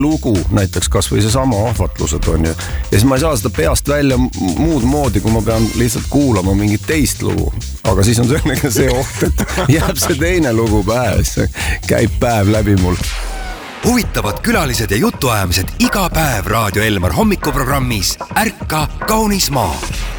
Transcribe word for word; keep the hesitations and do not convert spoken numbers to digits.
lugu, näiteks kas või see sama ahvatlused on ju. Ja siis ma ei saa seda peast välja muud moodi, kui ma pean lihtsalt kuulama mingit teist lugu. Aga siis on sellega see oht, et jääb see teine lugu pähe, see käib päev läbi mul. Huvitavad külalised ja jutuajamised iga päev Raadio Elmar hommikuprogrammis Ärka kaunis maa.